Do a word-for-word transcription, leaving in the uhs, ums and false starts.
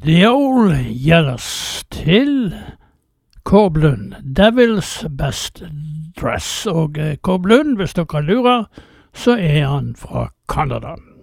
The Old Yellers til Korblund, Devil's Best Dress. Og Korblund, hvis dere lurer, så er han fra Canada.